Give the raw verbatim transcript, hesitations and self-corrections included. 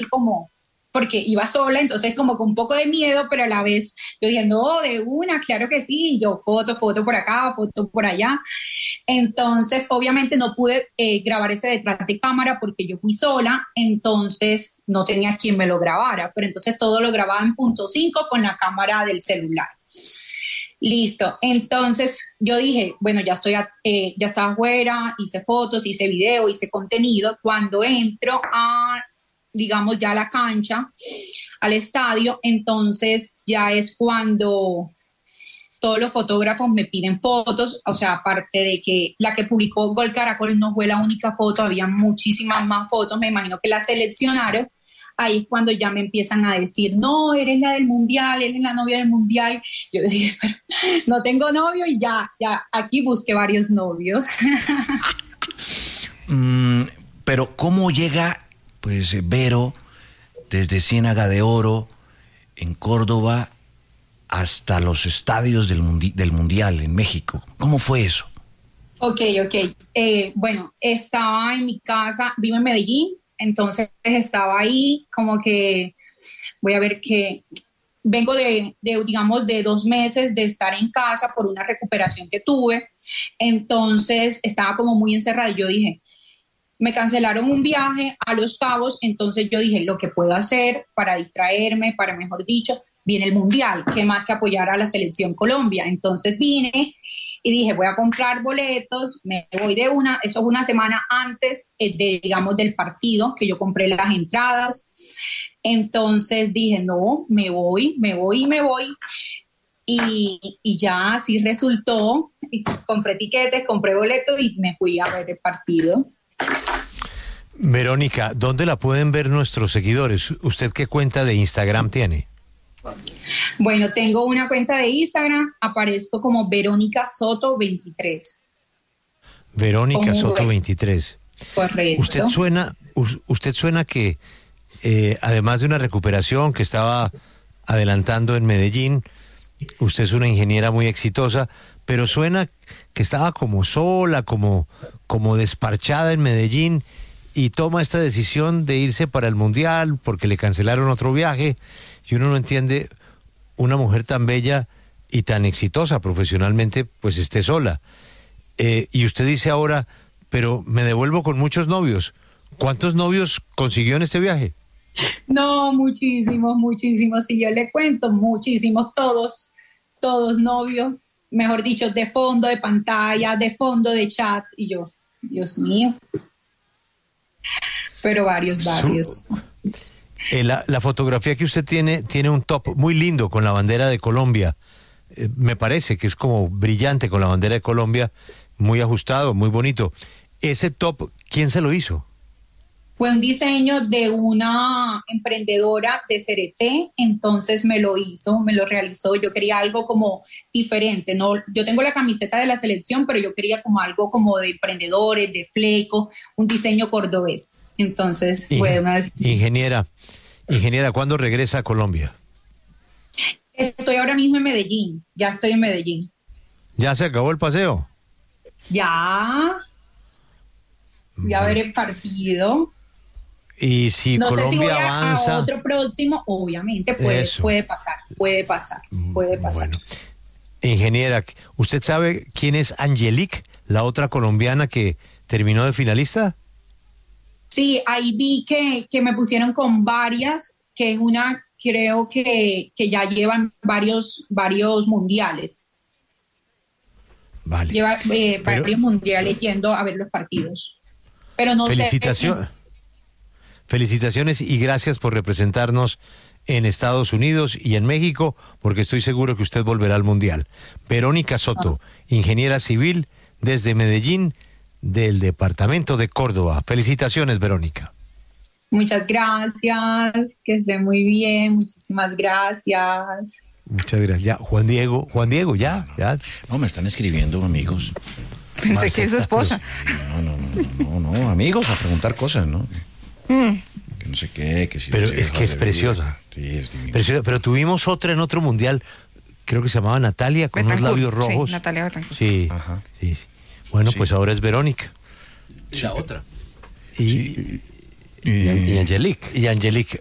como, porque iba sola, entonces como con un poco de miedo, pero a la vez yo dije, no, de una, claro que sí, y yo foto, foto por acá, foto por allá. Entonces, obviamente no pude eh, grabar ese detrás de cámara porque yo fui sola, entonces no tenía quien me lo grabara, pero entonces todo lo grababa en punto cinco con la cámara del celular. Listo, entonces yo dije, bueno, ya estoy, a, eh, ya estaba afuera, hice fotos, hice video, hice contenido. Cuando entro a, digamos, ya a la cancha, al estadio, entonces ya es cuando todos los fotógrafos me piden fotos, o sea, aparte de que la que publicó Gol Caracol no fue la única foto, había muchísimas más fotos, me imagino que la seleccionaron. Ahí es cuando ya me empiezan a decir, no, eres la del mundial, eres la novia del mundial. Yo decía, pero no tengo novio y ya, ya, aquí busqué varios novios. mm, pero ¿cómo llega, pues, Vero, desde Ciénaga de Oro, en Córdoba, hasta los estadios del, mundi- del Mundial en México? ¿Cómo fue eso? Ok, ok. Eh, bueno, estaba en mi casa, vivo en Medellín, entonces estaba ahí como que voy a ver que vengo de, de, digamos, de dos meses de estar en casa por una recuperación que tuve, entonces estaba como muy encerrada y yo dije, me cancelaron un viaje a Los Cabos, entonces yo dije, lo que puedo hacer para distraerme, para mejor dicho, viene el Mundial, qué más que apoyar a la Selección Colombia. Entonces vine y dije, voy a comprar boletos, me voy de una, eso es una semana antes de, digamos, del partido, que yo compré las entradas. Entonces dije, no, me voy, me voy y me voy. Y, y ya así resultó, y compré tiquetes, compré boletos y me fui a ver el partido. Verónica, ¿dónde la pueden ver nuestros seguidores? ¿Usted qué cuenta de Instagram tiene? Bueno, tengo una cuenta de Instagram, aparezco como Verónica Soto veintitrés. Verónica Soto veintitrés. Correcto. Usted suena, usted suena que eh, además de una recuperación que estaba adelantando en Medellín, usted es una ingeniera muy exitosa, pero suena que estaba como sola, como, como desparchada en Medellín y toma esta decisión de irse para el Mundial porque le cancelaron otro viaje. Y uno no entiende, una mujer tan bella y tan exitosa profesionalmente, pues esté sola. Eh, y usted dice ahora, pero me devuelvo con muchos novios. ¿Cuántos novios consiguió en este viaje? No, muchísimos, muchísimos. Si yo le cuento, muchísimos, todos, todos novios, mejor dicho, de fondo de pantalla, de fondo de chat. Y yo, Dios mío. Pero varios, varios. Su... Eh, la, la fotografía que usted tiene tiene un top muy lindo con la bandera de Colombia. Eh, me parece que es como brillante con la bandera de Colombia, muy ajustado, muy bonito. Ese top, ¿quién se lo hizo? Fue un diseño de una emprendedora de Cereté, entonces me lo hizo, me lo realizó. Yo quería algo como diferente, ¿no? Yo tengo la camiseta de la selección, pero yo quería como algo como de emprendedores, de fleco, un diseño cordobés. Entonces, Ingen- fue una... Ingeniera, ingeniera, ¿cuándo regresa a Colombia? Estoy ahora mismo en Medellín, ya estoy en Medellín. ¿Ya se acabó el paseo? Ya, ya veré el partido. Y si no Colombia sé si voy a, avanza... a otro próximo, obviamente puede, puede pasar, puede pasar, puede pasar. Bueno, ingeniera, ¿usted sabe quién es Angelique, la otra colombiana que terminó de finalista? Sí, ahí vi que, que me pusieron con varias, que una creo que, que ya llevan varios, varios mundiales. Vale. Lleva eh, Pero, varios mundiales yendo a ver los partidos. Pero no felicitación, sé. Felicitaciones y gracias por representarnos en Estados Unidos y en México, porque estoy seguro que usted volverá al Mundial. Verónica Soto, ah. ingeniera civil desde Medellín, del departamento de Córdoba. Felicitaciones, Verónica. Muchas gracias, que esté muy bien, muchísimas gracias. Muchas gracias. Ya, Juan Diego, Juan Diego, ya, no, ya. No, me están escribiendo, amigos. Pensé Más que es su esposa. No, no, no, no, no, amigos, a preguntar cosas, ¿no? Mm. Que no sé qué, que si... Pero no sé, es que es preciosa. Sí, es divina. Preciosa. Pero tuvimos otra en otro mundial, creo que se llamaba Natalia, con Betancourt, unos labios rojos. Sí, Natalia Betancourt. Sí, Ajá. sí, sí. Bueno, sí. Pues ahora es Verónica. La otra. Y, y, y, y Angelique. Y Angelique.